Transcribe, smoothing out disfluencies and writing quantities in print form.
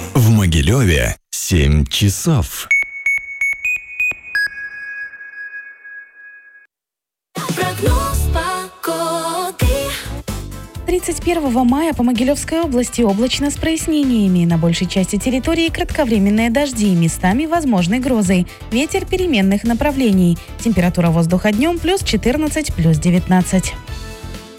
В Могилеве 7 часов. Прогноз погоды. 31 мая по Могилевской области облачно с прояснениями. На большей части территории кратковременные дожди, местами возможны грозы. Ветер переменных направлений. Температура воздуха днем +14, +19.